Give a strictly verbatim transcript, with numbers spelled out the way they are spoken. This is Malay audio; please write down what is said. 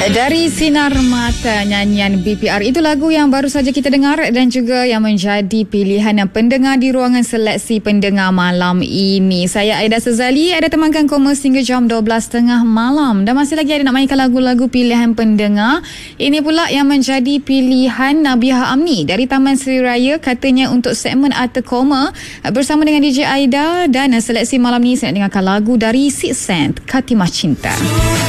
Dari Sinar Mata, nyanyian B P R. Itu lagu yang baru saja kita dengar dan juga yang menjadi pilihan pendengar di ruangan seleksi pendengar malam ini. Saya Aida Sezali, ada temankan Komerс hingga jam dua belas tiga puluh malam. Dan masih lagi ada nak mainkan lagu-lagu pilihan pendengar. Ini pula yang menjadi pilihan Nabiha Amni dari Taman Seri Raya, katanya untuk segmen Arta Koma bersama dengan D J Aida. Dan seleksi malam ni saya nak dengarkan lagu dari Six Sense, Katimah Cinta.